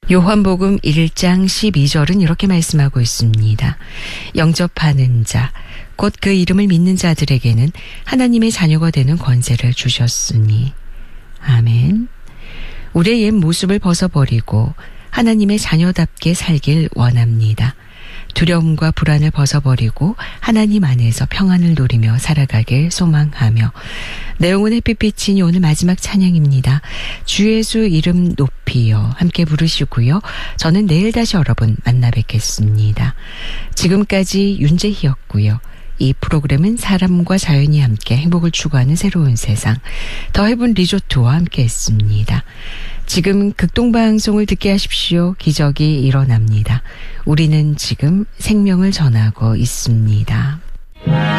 요한복음 1장 12절은 이렇게 말씀하고 있습니다. 영접하는 자, 곧 그 이름을 믿는 자들에게는 하나님의 자녀가 되는 권세를 주셨으니. 아멘. 우리의 옛 모습을 벗어버리고 하나님의 자녀답게 살길 원합니다. 두려움과 불안을 벗어버리고 하나님 안에서 평안을 누리며 살아가길 소망하며. 내용은 햇빛 비친 오늘 마지막 찬양입니다. 주 예수 이름 높이요 함께 부르시고요. 저는 내일 다시 여러분 만나 뵙겠습니다. 지금까지 윤재희였고요. 이 프로그램은 사람과 자연이 함께 행복을 추구하는 새로운 세상 더 헤븐 리조트와 함께 했습니다. 지금 극동방송을 듣게 하십시오. 기적이 일어납니다. 우리는 지금 생명을 전하고 있습니다.